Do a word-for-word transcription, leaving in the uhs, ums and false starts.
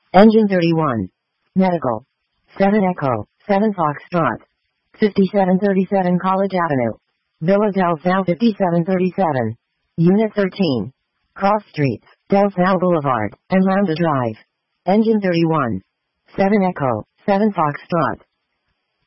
Engine thirty-one. Medical. seven Echo, seven Foxtrot. fifty-seven thirty-seven College Avenue. Villa Del Sal fifty-seven thirty-seven. Unit thirteen. Cross Streets, Del Sal Boulevard, and Lambda Drive. Engine thirty-one. seven Echo, seven Foxtrot.